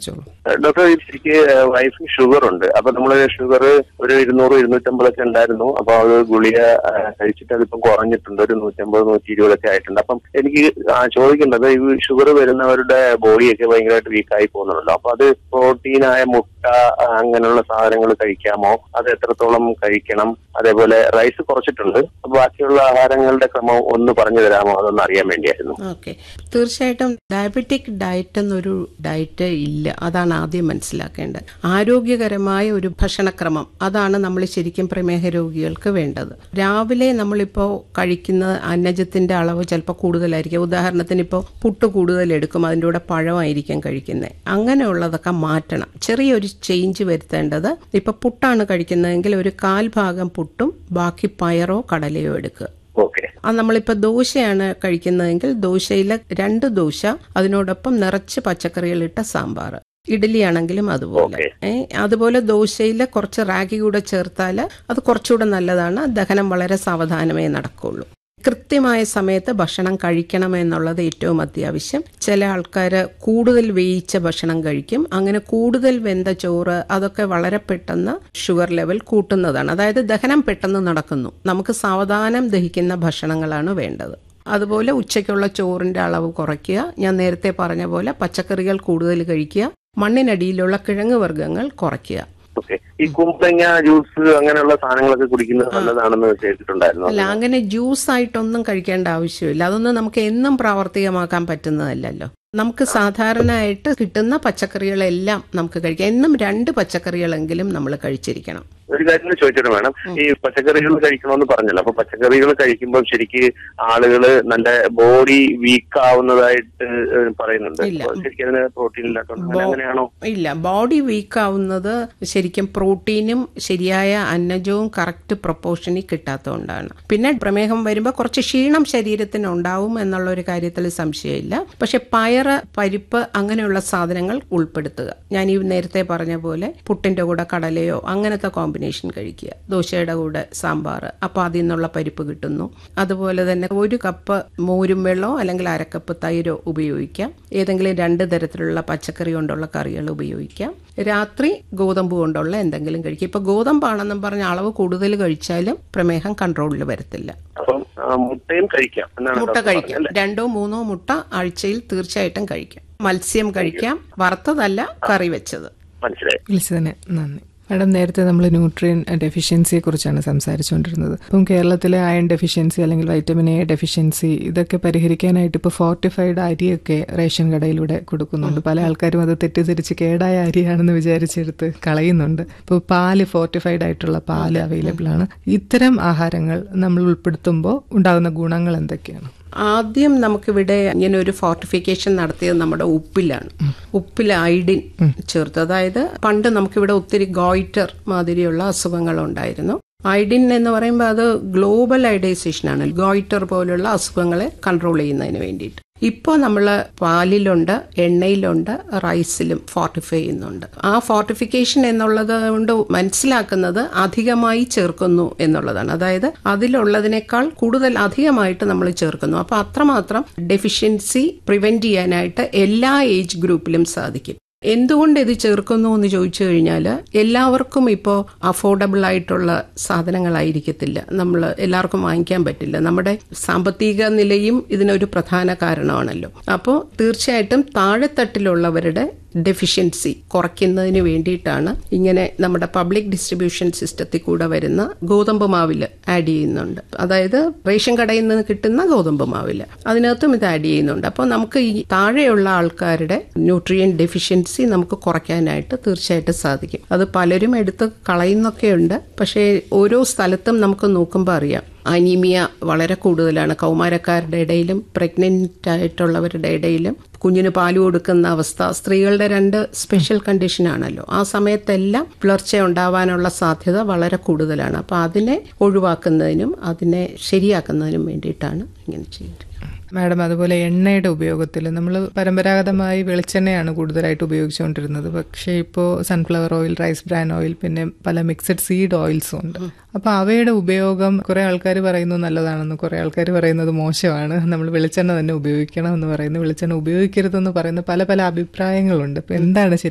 സംസാരിച്ചോളൂ. ഡോക്ടർ, എനിക്ക് വൈഫിന് ഷുഗർ ഉണ്ട്. അപ്പൊ നമ്മള് ഷുഗർ ഒരു 200-250 ഉണ്ടായിരുന്നു. അപ്പൊ അത് ഗുളിക കഴിച്ചിട്ട് അതിപ്പം കുറഞ്ഞിട്ടുണ്ട്, ഒരു 150-120 ആയിട്ടുണ്ട്. അപ്പം എനിക്ക് ചോദിക്കേണ്ടത്, ഈ ഷുഗർ വരുന്നവരുടെ ബോഡിയൊക്കെ ഭയങ്കരമായിട്ട് വീക്കായി പോകുന്നുണ്ടല്ലോ. അപ്പൊ അത് പ്രോട്ടീനായ മുട്ട അങ്ങനെയുള്ള സാധനങ്ങൾ കഴിക്കാമോ? അത് എത്രത്തോളം കഴിക്കണം? അതേപോലെ റൈസ് കുറച്ചിട്ടുണ്ട്. ബാക്കിയുള്ള ആഹാരങ്ങളുടെ ക്രമം ഒന്ന് പറഞ്ഞു തരാമോ? അതൊന്ന് അറിയാൻ വേണ്ടിയായിരുന്നു. ഓക്കെ, തീർച്ചയായിട്ടും ഡയബറ്റിക് ഡയറ്റ് എന്നൊരു ഡയറ്റ് ഇല്ല. അതാണ് ആദ്യം മനസ്സിലാക്കേണ്ടത്. ആരോഗ്യകരമായ ഒരു ഭക്ഷണക്രമം, അതാണ് നമ്മൾ ശരിക്കും പ്രമേഹ രോഗികൾക്ക് വേണ്ടത്. രാവിലെ നമ്മളിപ്പോൾ കഴിക്കുന്ന അന്നജത്തിന്റെ അളവ് ചിലപ്പോൾ കൂടുതലായിരിക്കും. ഉദാഹരണത്തിന് ഇപ്പോൾ പുട്ട് കൂടുതൽ എടുക്കും, അതിൻ്റെ കൂടെ പഴമായിരിക്കും കഴിക്കുന്നത്. അങ്ങനെയുള്ളതൊക്കെ മാറ്റണം. ചെറിയൊരു ചേഞ്ച് വരുത്തേണ്ടത്, ഇപ്പൊ പുട്ടാണ് കഴിക്കുന്നതെങ്കിൽ ഒരു 1/4 ഭാഗം പുട്ടും ബാക്കി പയറോ കടലയോ എടുക്കുക. നമ്മളിപ്പോൾ ദോശയാണ് കഴിക്കുന്നതെങ്കിൽ ദോശയിൽ 2 ദോശ, അതിനോടൊപ്പം നിറച്ച് പച്ചക്കറികളിട്ട സാമ്പാർ. ഇഡ്ഡലിയാണെങ്കിലും അതുപോലെ. അതുപോലെ ദോശയിൽ കുറച്ച് റാഗി കൂടെ ചേർത്താൽ അത് കുറച്ചുകൂടെ നല്ലതാണ്. ദഹനം വളരെ സാവധാനമേ നടക്കുള്ളൂ. കൃത്യമായ സമയത്ത് ഭക്ഷണം കഴിക്കണമെന്നുള്ളത് ഏറ്റവും അത്യാവശ്യം. ചില ആൾക്കാർ കൂടുതൽ വേയിച്ച ഭക്ഷണം കഴിക്കും. അങ്ങനെ കൂടുതൽ വെന്ത ചോറ് അതൊക്കെ വളരെ പെട്ടെന്ന് ഷുഗർ ലെവൽ കൂട്ടുന്നതാണ്. അതായത് ദഹനം പെട്ടെന്ന് നടക്കുന്നു. നമുക്ക് സാവധാനം ദഹിക്കുന്ന ഭക്ഷണങ്ങളാണ് വേണ്ടത്. അതുപോലെ ഉച്ചയ്ക്കുള്ള ചോറിന്റെ അളവ് കുറയ്ക്കുക. ഞാൻ നേരത്തെ പറഞ്ഞ പോലെ പച്ചക്കറികൾ കൂടുതൽ കഴിക്കുക. മണ്ണിനടിയിലുള്ള കിഴങ്ങ് വർഗ്ഗങ്ങൾ കുറയ്ക്കുക. ഈ കുമ്പളങ്ങ ജ്യൂസ് അങ്ങനെയുള്ള സാധനങ്ങളൊക്കെ കുടിക്കുന്നത് നല്ലതാണെന്ന് കേട്ടിട്ടുണ്ടായിരുന്നു. അല്ല, അങ്ങനെ ജ്യൂസ് ആയിട്ടൊന്നും കഴിക്കേണ്ട ആവശ്യമില്ല. അതൊന്നും നമുക്ക് എന്നും പ്രാവർത്തികമാക്കാൻ പറ്റുന്നതല്ലല്ലോ. നമുക്ക് സാധാരണയായിട്ട് കിട്ടുന്ന പച്ചക്കറികളെല്ലാം നമുക്ക് കഴിക്കാം. എന്നും 2 പച്ചക്കറികളെങ്കിലും നമ്മൾ കഴിച്ചിരിക്കണം. ഒരു കാര്യം ചോദിച്ചിട്ട് വേണം, ഈ പച്ചക്കറികൾ കഴിക്കണമെന്ന് പറഞ്ഞല്ലോ. അപ്പൊ പച്ചക്കറികൾ കഴിക്കുമ്പോൾ ശരിക്ക് ആളുകള് നല്ല ബോഡി വീക്ക് ആവുന്നതായിട്ട് പറയുന്നുണ്ട്. ശരിക്കും അതിന് പ്രോട്ടീൻ ഇല്ലാത്തതുകൊണ്ട് അങ്ങനെയാണോ? ഇല്ല, ബോഡി വീക്ക് ആവുന്നത് ശരിക്കും പ്രോട്ടീനും ശരിയായ അന്നജവും കറക്റ്റ് പ്രൊപ്പോർഷനിൽ കിട്ടാത്തതുകൊണ്ടാണ്. പിന്നെ പ്രമേഹം വരുമ്പോൾ കുറച്ച് ക്ഷീണം ശരീരത്തിന് ഉണ്ടാവും എന്നുള്ള ഒരു കാര്യത്തിൽ സംശയമില്ല. പക്ഷെ പയറ്, പരിപ്പ് അങ്ങനെയുള്ള സാധനങ്ങൾ ഉൾപ്പെടുത്തുക. ഞാൻ ഈ നേരത്തെ പറഞ്ഞ പോലെ പുട്ടിന്റെ കൂടെ കടലയോ അങ്ങനത്തെ കോമ്പിനേഷൻ കഴിക്കുക. ദോശയുടെ കൂടെ സാമ്പാർ, അപ്പോൾ അതിൽ നിന്നുള്ള പരിപ്പ് കിട്ടുന്നു. അതുപോലെ തന്നെ 1 കപ്പ് മോരും വെള്ളമോ അല്ലെങ്കിൽ 1/2 കപ്പ് തൈരോ ഉപയോഗിക്കാം. ഏതെങ്കിലും 2 തരത്തിലുള്ള പച്ചക്കറി കൊണ്ടുള്ള കറികൾ ഉപയോഗിക്കാം. രാത്രി ഗോതമ്പ് കൊണ്ടുള്ള എന്തെങ്കിലും കഴിക്കുക. ഇപ്പൊ ഗോതമ്പാണെന്നും പറഞ്ഞ അളവ് കൂടുതൽ കഴിച്ചാലും പ്രമേഹം കൺട്രോളിൽ വരത്തില്ല. മുട്ടയും കഴിക്കാം. മുട്ട കഴിക്കാം. 2-3 മുട്ട ആഴ്ചയിൽ തീർച്ചയായിട്ടും കഴിക്കാം. മത്സ്യം കഴിക്കാം, വറുത്തതല്ല, കറി വെച്ചത്. വിളിച്ചതിന് നന്ദി. മാഡം, നേരത്തെ നമ്മൾ ന്യൂട്രിയൻ ഡെഫിഷ്യൻസിയെ കുറിച്ചാണ് സംസാരിച്ചുകൊണ്ടിരുന്നത്. ഇപ്പം കേരളത്തിലെ അയൺ ഡെഫിഷ്യൻസി അല്ലെങ്കിൽ വൈറ്റമിൻ എ ഡെഫിഷ്യൻസി ഇതൊക്കെ പരിഹരിക്കാനായിട്ട് ഇപ്പോൾ ഫോർട്ടിഫൈഡ് അരിയൊക്കെ റേഷൻ കടയിലൂടെ കൊടുക്കുന്നുണ്ട്. പല ആൾക്കാരും അത് തെറ്റിദ്ധരിച്ച് കേടായ അരിയാണെന്ന് വിചാരിച്ചെടുത്ത് കളയുന്നുണ്ട്. ഇപ്പോൾ പാല്, ഫോർട്ടിഫൈഡ് ആയിട്ടുള്ള പാല് അവൈലബിൾ ആണ്. ഇത്തരം ആഹാരങ്ങൾ നമ്മൾ ഉൾപ്പെടുത്തുമ്പോൾ ഉണ്ടാകുന്ന ഗുണങ്ങൾ എന്തൊക്കെയാണ്? ആദ്യം നമുക്കിവിടെ ഇങ്ങനെ ഒരു ഫോർട്ടിഫിക്കേഷൻ നടത്തിയത് നമ്മുടെ ഉപ്പിലാണ്. ഉപ്പിൽ അയഡിൻ ചേർത്ത്. അതായത് പണ്ട് നമുക്കിവിടെ ഒത്തിരി ഗോയിറ്റർ മാതിരിയുള്ള അസുഖങ്ങളുണ്ടായിരുന്നു. അയഡിൻ എന്ന് പറയുമ്പോൾ അത് ഗ്ലോബൽ അയഡൈസേഷനാണ്. ഗോയിറ്റർ പോലുള്ള അസുഖങ്ങളെ കൺട്രോൾ ചെയ്യുന്നതിന് വേണ്ടിയിട്ട്. ഇപ്പോൾ നമ്മൾ പാലിലുണ്ട്, എണ്ണയിലുണ്ട്, റൈസിലും ഫോർട്ടിഫൈ ചെയ്യുന്നുണ്ട്. ആ ഫോർട്ടിഫിക്കേഷൻ എന്നുള്ളത് കൊണ്ട് മനസ്സിലാക്കുന്നത് അധികമായി ചേർക്കുന്നു എന്നുള്ളതാണ്. അതായത് അതിലുള്ളതിനേക്കാൾ കൂടുതൽ അധികമായിട്ട് നമ്മൾ ചേർക്കുന്നു. അപ്പോൾ അത്രമാത്രം ഡെഫിഷ്യൻസി പ്രിവെന്റ് ചെയ്യാനായിട്ട് എല്ലാ ഏജ് ഗ്രൂപ്പിലും സാധിക്കും. എന്തുകൊണ്ട് ഇത് ചേർക്കുന്നു എന്ന് ചോദിച്ചു കഴിഞ്ഞാൽ, എല്ലാവർക്കും ഇപ്പോൾ അഫോർഡബിൾ ആയിട്ടുള്ള സാധനങ്ങളായിരിക്കത്തില്ല. നമ്മൾ എല്ലാവർക്കും വാങ്ങിക്കാൻ പറ്റില്ല. നമ്മുടെ സാമ്പത്തിക നിലയും ഇതിനൊരു പ്രധാന കാരണമാണല്ലോ. അപ്പോൾ തീർച്ചയായിട്ടും താഴെത്തട്ടിലുള്ളവരുടെ ഡെഫിഷ്യൻസി കുറയ്ക്കുന്നതിന് വേണ്ടിയിട്ടാണ് ഇങ്ങനെ നമ്മുടെ പബ്ലിക് ഡിസ്ട്രിബ്യൂഷൻ സിസ്റ്റത്തിൽ കൂടെ വരുന്ന ഗോതമ്പ് മാവിൽ ആഡ് ചെയ്യുന്നുണ്ട്. അതായത് റേഷൻ കടയിൽ നിന്ന് കിട്ടുന്ന ഗോതമ്പ് മാവിൽ അതിനകത്തും ഇത് ആഡ് ചെയ്യുന്നുണ്ട്. അപ്പോൾ നമുക്ക് ഈ താഴെയുള്ള ആൾക്കാരുടെ ന്യൂട്രിയൻ ഡെഫിഷ്യൻസി നമുക്ക് കുറയ്ക്കാനായിട്ട് തീർച്ചയായിട്ടും സാധിക്കും. അത് പലരും എടുത്ത് കളയുന്നൊക്കെയുണ്ട്. പക്ഷേ ഓരോ സ്ഥലത്തും നമുക്ക് നോക്കുമ്പോൾ അറിയാം അനീമിയ വളരെ കൂടുതലാണ്. കൗമാരക്കാരുടെ ഇടയിലും പ്രഗ്നന്റ് ആയിട്ടുള്ളവരുടെ ഇടയിലും കുഞ്ഞിന് പാല് കൊടുക്കുന്ന അവസ്ഥ സ്ത്രീകളുടെ 2 സ്പെഷ്യൽ കണ്ടീഷനാണല്ലോ. ആ സമയത്തെല്ലാം പുലർച്ചെ ഉണ്ടാവാനുള്ള സാധ്യത വളരെ കൂടുതലാണ്. അപ്പോൾ അതിനെ ഒഴിവാക്കുന്നതിനും അതിനെ ശരിയാക്കുന്നതിനും വേണ്ടിയിട്ടാണ് ഇങ്ങനെ ചെയ്യുന്നത്. മാഡം, അതുപോലെ എണ്ണയുടെ ഉപയോഗത്തിൽ നമ്മൾ പരമ്പരാഗതമായി വെളിച്ചെണ്ണയാണ് കൂടുതലായിട്ട് ഉപയോഗിച്ചുകൊണ്ടിരുന്നത്. പക്ഷേ ഇപ്പോൾ sunflower oil, rice bran oil, പിന്നെ പല മിക്സഡ് സീഡ് ഓയിൽസും ഉണ്ട്. അപ്പോൾ അവയുടെ ഉപയോഗം കുറേ ആൾക്കാർ പറയുന്നു നല്ലതാണെന്ന്, കുറേ ആൾക്കാർ പറയുന്നത് മോശമാണ്, നമ്മൾ വെളിച്ചെണ്ണ തന്നെ ഉപയോഗിക്കണം എന്ന് പറയുന്നു, വെളിച്ചെണ്ണ ഉപയോഗിക്കരുതെന്ന് പറയുന്ന പല അഭിപ്രായങ്ങളുണ്ട്. അപ്പോൾ എന്താണ്